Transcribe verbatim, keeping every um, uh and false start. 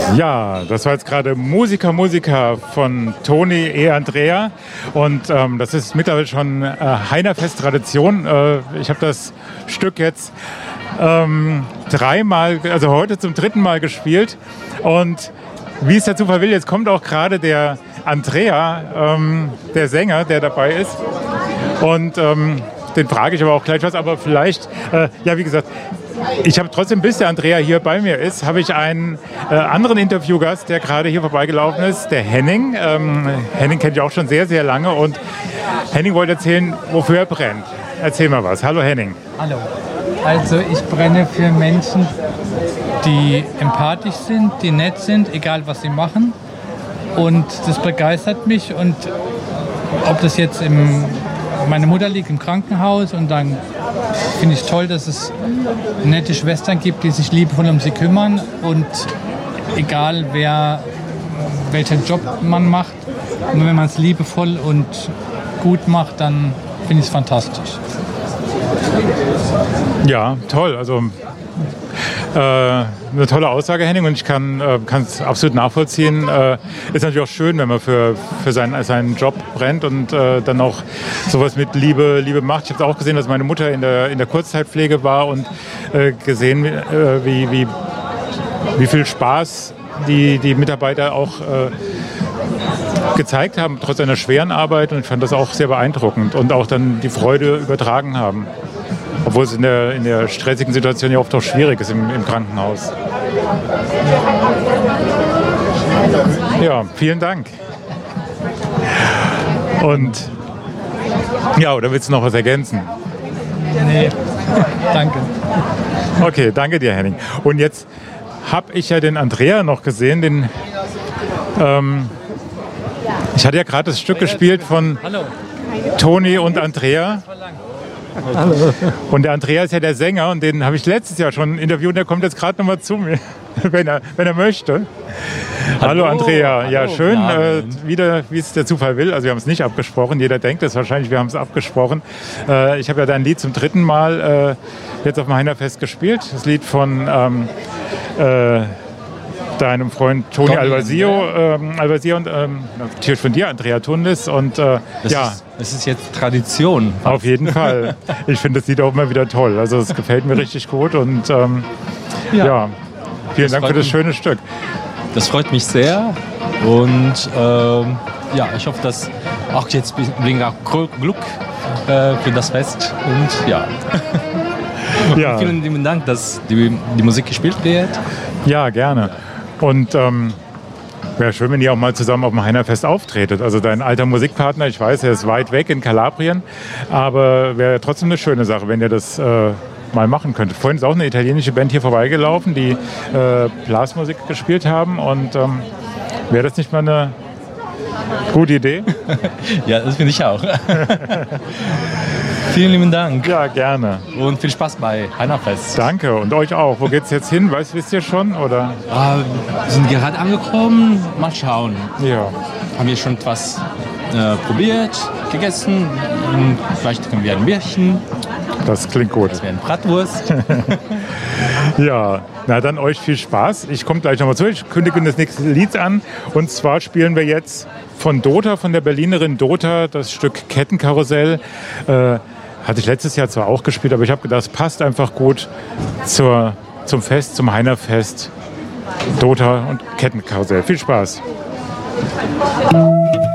Ja, das war jetzt gerade Musiker, Musiker von Toni E. Andrea und ähm, das ist mittlerweile schon äh, Heinerfest-Tradition. Äh, ich habe das Stück jetzt ähm, dreimal, also heute zum dritten Mal gespielt und wie es der Zufall will, jetzt kommt auch gerade der Andrea, ähm, der Sänger, der dabei ist und ähm, den frage ich aber auch gleich was, aber vielleicht, äh, ja wie gesagt, ich habe trotzdem, bis der Andrea hier bei mir ist, habe ich einen äh, anderen Interviewgast, der gerade hier vorbeigelaufen ist, der Henning. Ähm, Henning kennt ich auch schon sehr, sehr lange und Henning wollte erzählen, wofür er brennt. Erzähl mal was. Hallo Henning. Hallo. Also ich brenne für Menschen, die empathisch sind, die nett sind, egal was sie machen. Und das begeistert mich und ob das jetzt im meine Mutter liegt im Krankenhaus und dann finde ich toll, dass es nette Schwestern gibt, die sich liebevoll um sie kümmern und egal wer, welchen Job man macht, und wenn man es liebevoll und gut macht, dann finde ich es fantastisch. Ja, toll. Also äh, eine tolle Aussage, Henning, und ich kann es äh, absolut nachvollziehen. Äh, ist natürlich auch schön, wenn man für, für seinen, seinen Job brennt und äh, dann auch sowas mit Liebe, Liebe macht. Ich habe auch gesehen, dass meine Mutter in der, in der Kurzzeitpflege war und äh, gesehen, äh, wie, wie, wie viel Spaß die, die Mitarbeiter auch äh, gezeigt haben, trotz einer schweren Arbeit. Und ich fand das auch sehr beeindruckend und auch dann die Freude übertragen haben. Obwohl es in der, in der stressigen Situation ja oft auch schwierig ist im, im Krankenhaus. Ja, vielen Dank. Und ja, oder willst du noch was ergänzen? Nee, danke. Okay, danke dir, Henning. Und jetzt habe ich ja den Andrea noch gesehen, den ähm, ich hatte ja gerade das Stück gespielt von Toni und Andrea. Hallo. Und der Andrea ist ja der Sänger und den habe ich letztes Jahr schon interviewt und der kommt jetzt gerade noch mal zu mir, wenn er, wenn er möchte. Hallo, hallo Andrea, hallo, ja schön, äh, wieder wie es der Zufall will, also wir haben es nicht abgesprochen, jeder denkt es wahrscheinlich, wir haben es abgesprochen. Äh, ich habe ja dein Lied zum dritten Mal äh, jetzt auf dem Heinerfest gespielt, das Lied von ähm, äh, deinem Freund Toni Al-Wazir ähm, Al-Wazir und ähm, natürlich von dir, Andrea Tunlis. Und äh, das ja. Ist, das ist jetzt Tradition. Auf jeden Fall. Ich finde das Lied auch immer wieder toll. Also es gefällt mir richtig gut und ähm, ja. ja, vielen das Dank für das mich, schöne Stück. Das freut mich sehr und ähm, ja, ich hoffe, dass auch jetzt bringt auch Glück äh, für das Fest und ja. ja. Und vielen lieben Dank, dass die, die Musik gespielt wird. Ja, gerne. Und ähm, wäre schön, wenn ihr auch mal zusammen auf dem Heinerfest auftretet. Also dein alter Musikpartner, ich weiß, er ist weit weg in Kalabrien, aber wäre trotzdem eine schöne Sache, wenn ihr das äh, mal machen könntet. Vorhin ist auch eine italienische Band hier vorbeigelaufen, die äh, Blasmusik gespielt haben und ähm, wäre das nicht mal eine gute Idee? Ja, das finde ich auch. Vielen lieben Dank. Ja, gerne. Und viel Spaß bei Heinerfest. Danke und euch auch. Wo geht's jetzt hin? Weißt, wisst ihr schon? Oder? Ah, wir sind gerade angekommen. Mal schauen. Ja. Haben wir schon etwas äh, probiert, gegessen? Und vielleicht können wir ein Bierchen. Das klingt gut. Das wäre eine Bratwurst. Ja, na dann euch viel Spaß. Ich komme gleich nochmal zu. Ich kündige das nächste Lied an. Und zwar spielen wir jetzt von Dota, von der Berlinerin Dota, das Stück Kettenkarussell. Äh, Hatte ich letztes Jahr zwar auch gespielt, aber ich habe gedacht, es passt einfach gut zur, zum Fest, zum Heinerfest. Dota und Kettenkarussell. Viel Spaß.